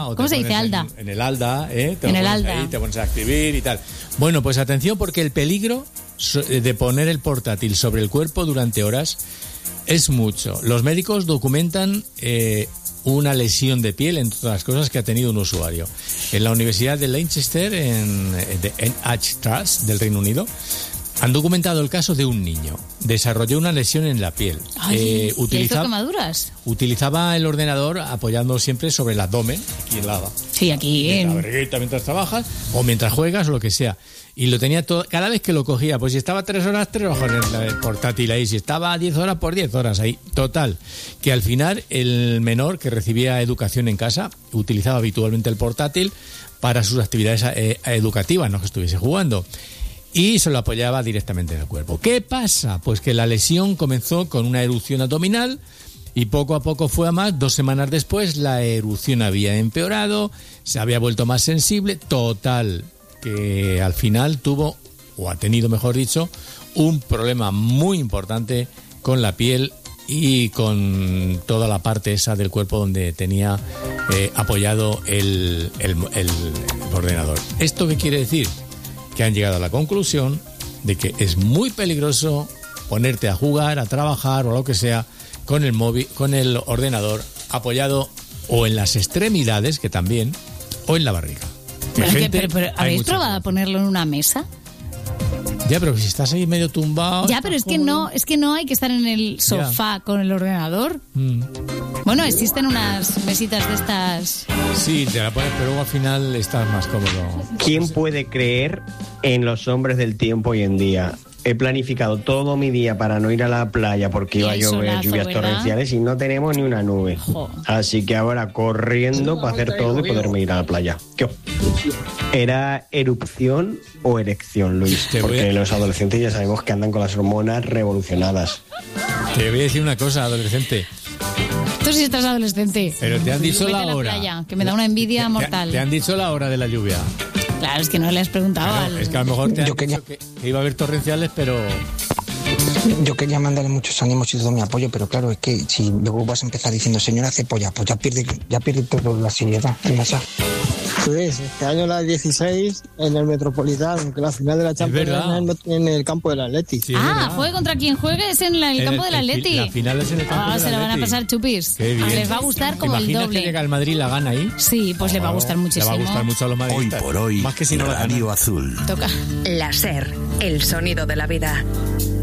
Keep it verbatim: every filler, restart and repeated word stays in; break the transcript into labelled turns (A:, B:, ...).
A: O
B: ¿Cómo
A: te
B: se dice?
A: pones
B: Alda.
A: En, en el Alda, ¿eh? Te
B: En
A: lo
B: el
A: pones
B: Alda.
A: ahí, te pones a escribir y tal. Bueno, pues atención porque el peligro de poner el portátil sobre el cuerpo durante horas es mucho. Los médicos documentan eh, una lesión de piel, entre otras cosas, que ha tenido un usuario. En la Universidad de Leicester, en, de N H Trust, del Reino Unido, han documentado el caso de un niño. Desarrolló una lesión en la piel.
B: Ay,
A: eh,
B: ¿y
A: utiliza,
B: hizo quemaduras?
A: Utilizaba el ordenador apoyando siempre sobre el abdomen, aquí en la,
B: Sí, aquí
A: en la
B: en...
A: barriguita mientras trabajas, o mientras juegas, o lo que sea. Y lo tenía todo, cada vez que lo cogía, pues si estaba tres horas, tres horas en el portátil ahí, si estaba diez horas, por diez horas ahí. Total, que al final el menor que recibía educación en casa utilizaba habitualmente el portátil para sus actividades eh, educativas, no que estuviese jugando. Y se lo apoyaba directamente en el cuerpo. ¿Qué pasa? Pues que la lesión comenzó con una erupción abdominal y poco a poco fue a más. Dos semanas después la erupción había empeorado, se había vuelto más sensible. Total, que al final tuvo, o ha tenido mejor dicho, un problema muy importante con la piel y con toda la parte esa del cuerpo donde tenía eh, apoyado el, el, el, el ordenador. ¿Esto qué quiere decir? Que han llegado a la conclusión de que es muy peligroso ponerte a jugar, a trabajar o lo que sea con el móvil, con el ordenador apoyado o en las extremidades, que también, o en la barriga.
B: Pero,
A: Gente,
B: que, pero, pero, ¿habéis probado a ponerlo en una mesa?
A: Ya, pero si estás ahí medio tumbado...
B: Ya, pero es que no, es que no hay que estar en el sofá ya. con el ordenador. Mm. Bueno, existen unas mesitas de estas...
A: Sí, te la pones, pero luego al final estás más cómodo.
C: ¿Quién puede creer en los hombres del tiempo hoy en día? He planificado todo mi día para no ir a la playa porque iba a llover, lluvias ¿verdad? torrenciales y no tenemos ni una nube. Jo. Así que ahora corriendo para hacer todo y poderme ir a la playa. ¿Qué? ¿Era erupción o erección, Luis? Porque los adolescentes ya sabemos que andan con las hormonas revolucionadas.
A: Te voy a decir una cosa, adolescente.
B: Tú sí estás adolescente.
A: Pero te han dicho la hora.
B: La playa, que me da una envidia
A: te,
B: mortal.
A: Te, te han dicho la hora de la lluvia.
B: Claro, es que no le has preguntado.
A: Claro,
B: al...
A: Es que a lo mejor te han
D: Yo
A: dicho
D: quería...
A: que, que iba a haber torrenciales, pero...
D: Yo quería mandarle muchos ánimos y todo mi apoyo, pero claro, es que si luego vas a empezar diciendo señora cepolla, pues ya pierde, ya pierde toda la seriedad en esa.
E: Pues este año la dieciséis en el Metropolitano, que la final de la Champions es en el campo del Atleti.
B: Sí, ah, juegue contra quien juegue es en la, el, el campo del Atleti.
A: La final es en el campo
B: ah,
A: del
B: se
A: Atleti.
B: la van a pasar chupis.
A: Qué bien.
B: Les va a gustar como el doble.
A: Que llega el Madrid y la gana ahí.
B: Sí, pues oh, le va a gustar muchísimo.
A: Le va a gustar mucho a los madridistas.
F: Hoy por hoy,
A: más que si no
F: Radio Azul.
B: Toca.
G: La SER, el sonido de la vida.